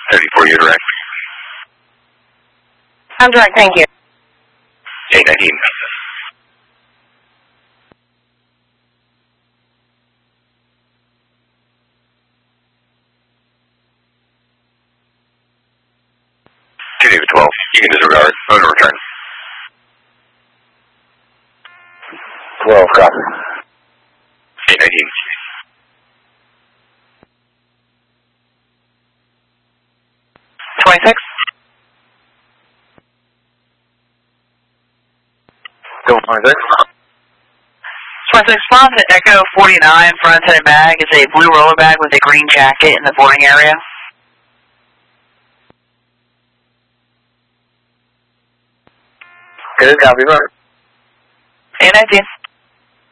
34, you're direct. I'm direct, thank you. 819. David 12, you can disregard. Phone return. 12, copy. 819. Go 26. 26, respond to Echo 49, front headed bag. It's a blue roller bag with a green jacket in the boarding area. Good, copy, right. 819.